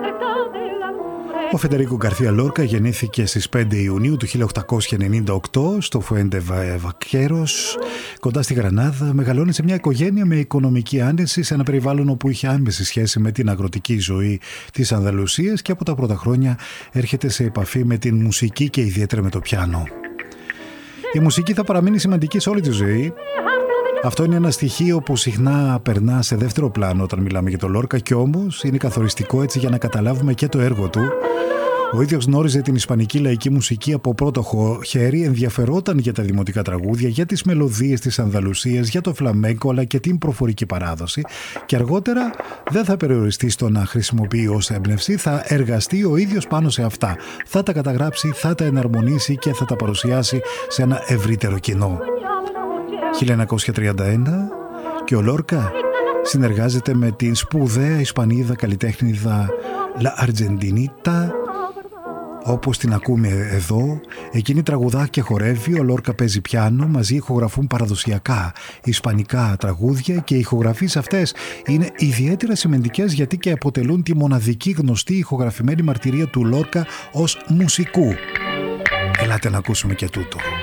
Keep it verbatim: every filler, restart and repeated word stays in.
Ο Φεντερίκο Γκαρθία Λόρκα γεννήθηκε στις πέντε Ιουνίου του χίλια οκτακόσια ενενήντα οκτώ στο Φουέντε Βακέρος, κοντά στη Γρανάδα. Μεγαλώνει σε μια οικογένεια με οικονομική άνεση, σε ένα περιβάλλον όπου είχε άμεση σχέση με την αγροτική ζωή της Ανδαλουσίας και από τα πρώτα χρόνια έρχεται σε επαφή με την μουσική και ιδιαίτερα με το πιάνο. Η μουσική θα παραμείνει σημαντική σε όλη τη ζωή. Αυτό είναι ένα στοιχείο που συχνά περνά σε δεύτερο πλάνο όταν μιλάμε για τον Λόρκα, και όμως είναι καθοριστικό έτσι για να καταλάβουμε και το έργο του. Ο ίδιος γνώριζε την ισπανική λαϊκή μουσική από πρώτο χέρι, ενδιαφερόταν για τα δημοτικά τραγούδια, για τις μελωδίες της Ανδαλουσίας, για το φλαμέγκο αλλά και την προφορική παράδοση, και αργότερα δεν θα περιοριστεί στο να χρησιμοποιεί ως έμπνευση, θα εργαστεί ο ίδιος πάνω σε αυτά. Θα τα καταγράψει, θα τα εναρμονίσει και θα τα παρουσιάσει σε ένα ευρύτερο κοινό. χίλια εννιακόσια τριάντα ένα και ο Λόρκα συνεργάζεται με την σπουδαία Ισπανίδα καλλιτέχνηδα La Argentinita, όπως την ακούμε εδώ. Εκείνη τραγουδά και χορεύει, ο Λόρκα παίζει πιάνο, μαζί ηχογραφούν παραδοσιακά ισπανικά τραγούδια, και οι ηχογραφίες αυτές είναι ιδιαίτερα σημαντικές γιατί και αποτελούν τη μοναδική γνωστή ηχογραφημένη μαρτυρία του Λόρκα ως μουσικού. Ελάτε να ακούσουμε και τούτο.